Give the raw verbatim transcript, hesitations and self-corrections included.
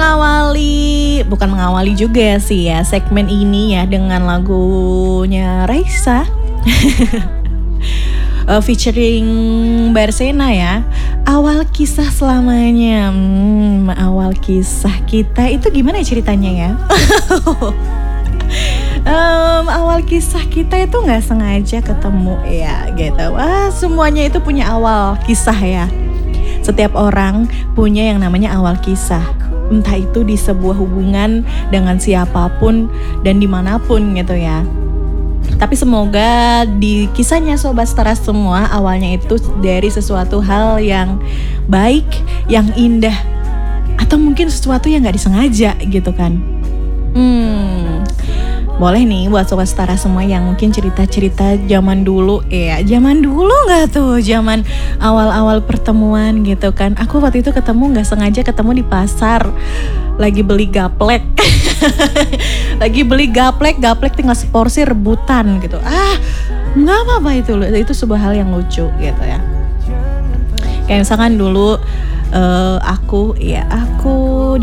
mengawali, bukan mengawali juga sih ya segmen ini ya dengan lagunya Raisa. Uh, featuring Barsena ya. Awal kisah selamanya. Hmm, awal kisah kita itu gimana ceritanya ya? um, awal kisah kita itu nggak sengaja ketemu ya gitu. Wah, semuanya itu punya awal kisah ya. Setiap orang punya yang namanya awal kisah. Entah itu di sebuah hubungan dengan siapapun dan dimanapun gitu ya. Tapi semoga di kisahnya Sobat Setara semua awalnya itu dari sesuatu hal yang baik, yang indah, atau mungkin sesuatu yang gak disengaja gitu kan. Hmm, boleh nih buat Sobat Setara semua yang mungkin cerita-cerita zaman dulu. Ya zaman dulu gak tuh, zaman awal-awal pertemuan gitu kan. Aku waktu itu ketemu gak sengaja ketemu di pasar, lagi beli gaplek. Lagi beli gaplek, gaplek tinggal seporsi rebutan gitu. Ah, nggak apa-apa itu, itu sebuah hal yang lucu gitu ya. Kayak misalkan dulu uh, aku, ya aku